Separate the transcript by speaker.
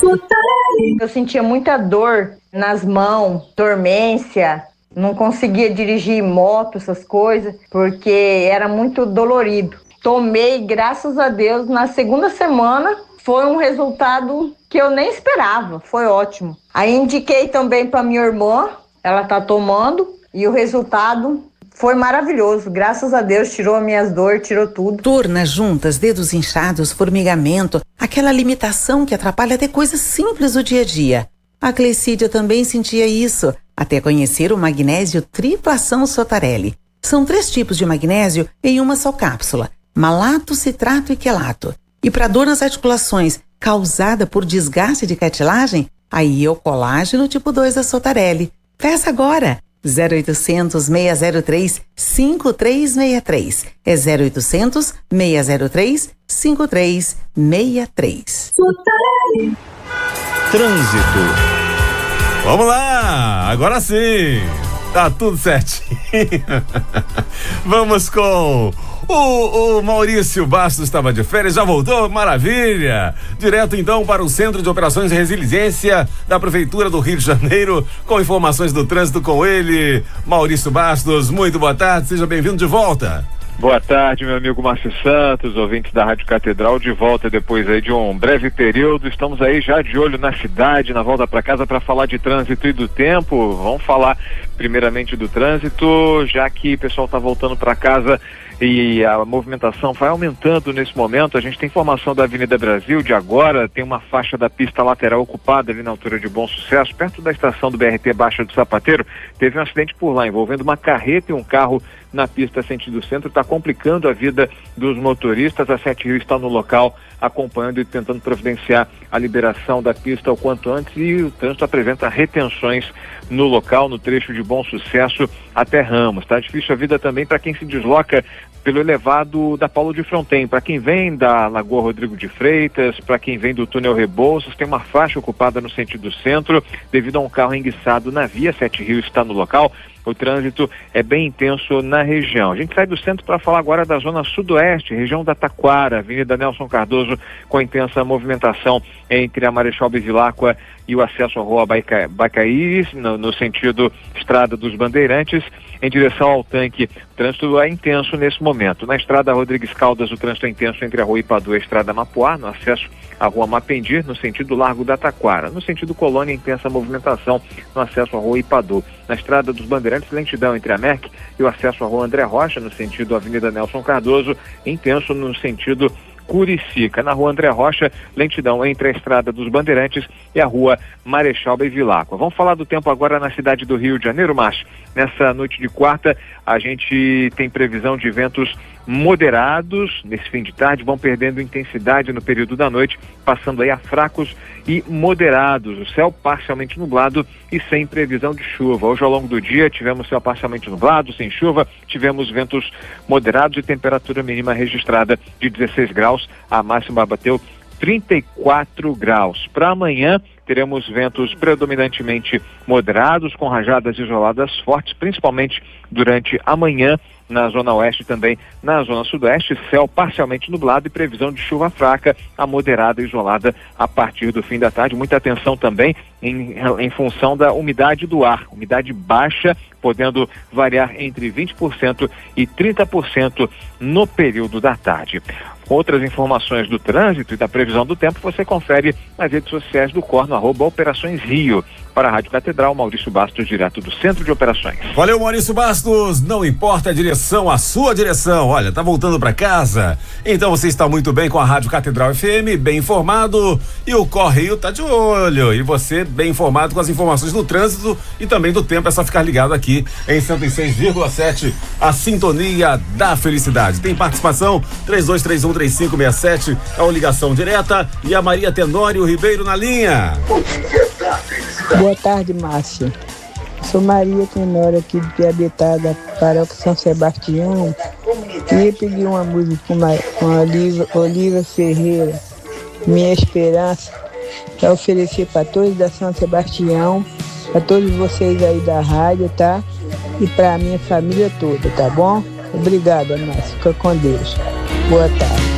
Speaker 1: Eu sentia muita dor nas mãos, dormência, não conseguia dirigir moto, essas coisas, porque era muito dolorido. Tomei, graças a Deus, na segunda semana, foi um resultado que eu nem esperava, foi ótimo. Aí indiquei também para minha irmã, ela tá tomando, e o resultado foi maravilhoso. Graças a Deus, tirou as minhas dores, tirou tudo.
Speaker 2: Dor nas juntas, dedos inchados, formigamento, aquela limitação que atrapalha até coisas simples do dia a dia. A Clecídia também sentia isso, até conhecer o magnésio tripla ação Sotarelli. São 3 tipos de magnésio em uma só cápsula: malato, citrato e quelato. E para dor nas articulações causada por desgaste de cartilagem, aí é o colágeno tipo 2 da Sotarelli. Peça agora! 0800 603 5363. É 0800 603 5363.
Speaker 3: Trânsito. Vamos lá, agora sim. Tá tudo certinho. Vamos com o Maurício Bastos. Estava de férias, já voltou, maravilha. Direto então para o Centro de Operações de Resiliência da Prefeitura do Rio de Janeiro, com informações do trânsito com ele, Maurício Bastos. Muito boa tarde, seja bem-vindo de volta.
Speaker 4: Boa tarde, meu amigo Márcio Santos, ouvintes da Rádio Catedral, de volta depois aí de um breve período. Estamos aí já de olho na cidade, na volta para casa, para falar de trânsito e do tempo. Vamos falar primeiramente do trânsito, já que o pessoal está voltando para casa e a movimentação vai aumentando nesse momento. A gente tem informação da Avenida Brasil de agora, tem uma faixa da pista lateral ocupada ali na altura de Bom Sucesso, perto da estação do BRT Baixa do Sapateiro. Teve um acidente por lá envolvendo uma carreta e um carro na pista sentido centro, está complicando a vida dos motoristas. A 7 Rio está no local acompanhando e tentando providenciar a liberação da pista o quanto antes, e o trânsito apresenta retenções no local, no trecho de Bom Sucesso até Ramos. Está difícil a vida também para quem se desloca pelo elevado da Paulo de Fronten. Para quem vem da Lagoa Rodrigo de Freitas, para quem vem do túnel Rebouças, tem uma faixa ocupada no sentido centro devido a um carro enguiçado na via. 7 Rio está no local. O trânsito é bem intenso na região. A gente sai do centro para falar agora da zona sudoeste, região da Taquara, Avenida Nelson Cardoso, com intensa movimentação entre a Marechal Bevilacqua e o acesso à rua Bacaíris, no sentido Estrada dos Bandeirantes, em direção ao tanque. O trânsito é intenso nesse momento. Na Estrada Rodrigues Caldas, o trânsito é intenso entre a rua Ipadu e a Estrada Mapuá, no acesso à rua Mapendi, no sentido Largo da Taquara. No sentido Colônia, intensa movimentação no acesso à rua Ipadu. Na Estrada dos Bandeirantes, lentidão entre a Merck e o acesso à rua André Rocha, no sentido Avenida Nelson Cardoso, intenso no sentido Curicica. Na rua André Rocha, lentidão entre a Estrada dos Bandeirantes e a rua Marechal Bevilacqua. Vamos falar do tempo agora na cidade do Rio de Janeiro, Márcio. Nessa noite de quarta, a gente tem previsão de ventos moderados nesse fim de tarde, vão perdendo intensidade no período da noite, passando aí a fracos e moderados. O céu parcialmente nublado e sem previsão de chuva. Hoje, ao longo do dia, tivemos céu parcialmente nublado, sem chuva, tivemos ventos moderados e temperatura mínima registrada de 16 graus, a máxima bateu 34 graus. Para amanhã, teremos ventos predominantemente moderados, com rajadas isoladas fortes, principalmente durante a manhã, na zona oeste e também na zona sudoeste, céu parcialmente nublado e previsão de chuva fraca a moderada isolada a partir do fim da tarde. Muita atenção também em função da umidade do ar, umidade baixa, podendo variar entre 20% e 30% no período da tarde. Outras informações do trânsito e da previsão do tempo você confere nas redes sociais do COR, no @Operações Rio. Para a Rádio Catedral, Maurício Bastos, direto do Centro de Operações.
Speaker 3: Valeu, Maurício Bastos. Não importa a direção, a sua direção. Olha, tá voltando para casa? Então você está muito bem com a Rádio Catedral FM, bem informado, e o COR Rio tá de olho. E você bem informado com as informações do trânsito e também do tempo. É só ficar ligado aqui em 106,7, a sintonia da felicidade. Tem participação 32313567, é uma ligação direta, e a Maria Tenório Ribeiro na linha.
Speaker 5: Boa tarde, Márcia. Sou Maria Tenório, aqui de Piabetá, da Paróquia São Sebastião. Queria pedir uma música com a Oliva Ferreira, Minha Esperança, para oferecer para todos da São Sebastião, para todos vocês aí da rádio, tá? E para a minha família toda, tá bom? Obrigada, Márcia. Fica com Deus. Boa tarde.